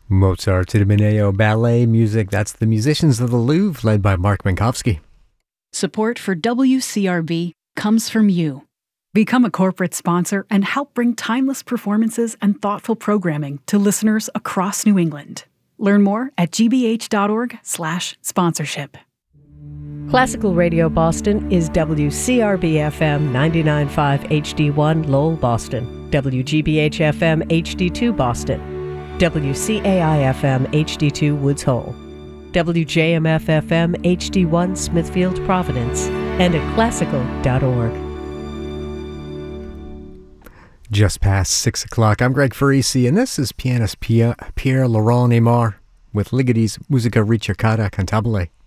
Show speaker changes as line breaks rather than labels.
Mozart to the Mineo Ballet music. That's the Musicians of the Louvre, led by Mark Minkowski.
Support for WCRB comes from you. Become a corporate sponsor and help bring timeless performances and thoughtful programming to listeners across New England. Learn more at gbh.org/sponsorship.
Classical Radio Boston is WCRB-FM 99.5 HD1 Lowell, Boston, WGBH-FM HD2 Boston, WCAI-FM HD2 Woods Hole, WJMF-FM HD1 Smithfield, Providence, and at classical.org.
Just past 6 o'clock. I'm Greg Farisi, and this is pianist Pierre Laurent Aymar with Ligeti's Musica Ricercata Cantabile.